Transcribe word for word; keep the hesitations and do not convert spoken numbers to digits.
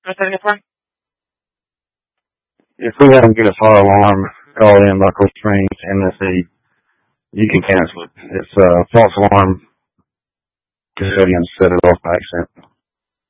If we don't get a fire alarm called in by Coral Springs, M S E, you can cancel it. It's a false alarm. Custodians set it off by accident.